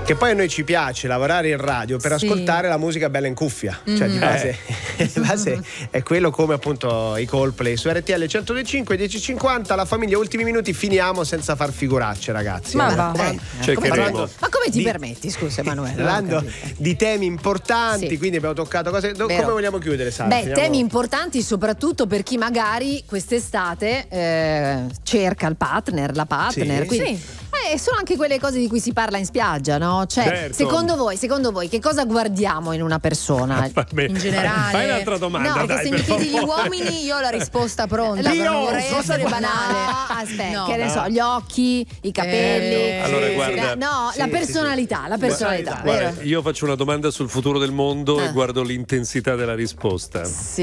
Che poi a noi ci piace lavorare in radio per ascoltare la musica bella in cuffia, cioè di base è quello, come appunto i Coldplay su RTL 102.5, 10.50, la famiglia, ultimi minuti, finiamo senza far figuracce, ragazzi. Ma cercheremo. Ma come ti permetti, scusa Emanuele? Parlando di temi importanti, quindi abbiamo toccato cose. Come vogliamo chiudere, Sara? Temi importanti soprattutto per chi magari quest'estate cerca il partner, la partner. Quindi, sono anche quelle cose di cui si parla in spiaggia, no? Cioè, secondo voi che cosa guardiamo in una persona? In generale. Fai un'altra domanda. No, perché se mi chiedi gli uomini, io ho la risposta pronta. Non vorrei essere banale. Aspetta, che ne so, gli occhi, i capelli. Allora, guarda, la personalità, Guarda, vero? io faccio una domanda sul futuro del mondo e guardo l'intensità della risposta.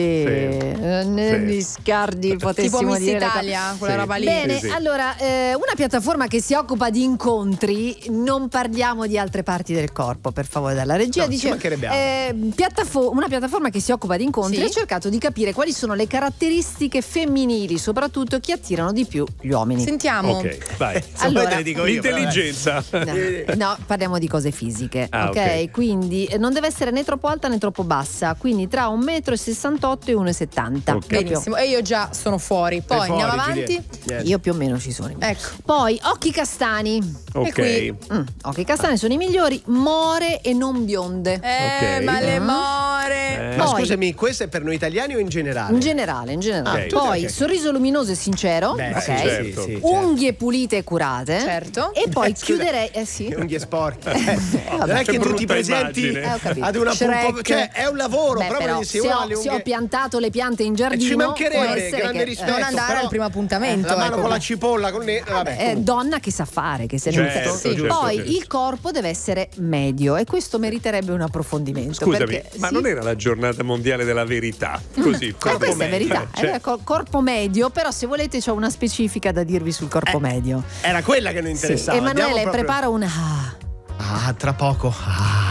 Mi scardi, potessimo tipo Miss dire Italia, quella roba lì. Bene, allora, una piattaforma che si occupa di incontri, non parliamo di altre parti del corpo, per favore, dalla regia. Dice una piattaforma che si occupa di incontri ha cercato di capire quali sono le caratteristiche femminili, soprattutto che attirano di più gli uomini. Sentiamo. Ok, vai. Allora, te le dico io, l'intelligenza. No, parliamo di cose fisiche, ok? Quindi non deve essere né troppo alta né troppo bassa, quindi tra 1,68 m e 1,70 m. Benissimo, e io già sono fuori. Poi andiamo avanti. Io più o meno ci sono. Ecco. Poi occhi castani. Ok. E qui, occhi castani sono i migliori, more e non bionde. Ma le more. Ma Poi, scusami, questo è per noi italiani o in generale? In generale. Poi sorriso luminoso e sincero. certo. Unghie pulite e curate. Certo. E poi chiuderei. Unghie sporche. Non è che tu ti brutta presenti immagine. ad una cioè è un lavoro. Beh, proprio però, se ho piantato le piante in giardino, ci mancherebbe, può essere grande rispetto. Non andare al primo appuntamento. La mano con la cipolla, vabbè. Donna che sa fare, che se ne Certo. Poi il corpo deve essere medio e questo meriterebbe un approfondimento. Scusami, perché, ma non era la giornata mondiale della verità? Così, questa è verità. Corpo medio, però se volete c'ho una specifica da dirvi sul corpo medio. Era quella che non interessava. Emanuele, prepara una. Tra poco.